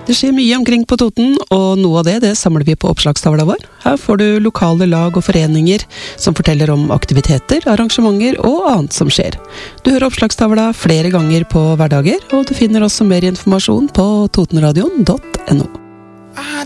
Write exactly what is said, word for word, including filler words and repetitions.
Det skjer mye omkring på Toten, og noe av det, det samler vi på oppslagstavla vår. Her får du lokale lag og foreninger som forteller om aktiviteter, arrangementer og annet som skjer. Du hører oppslagstavla flere ganger på hverdager, og du finner også mer informasjon på totenradion punktum no. I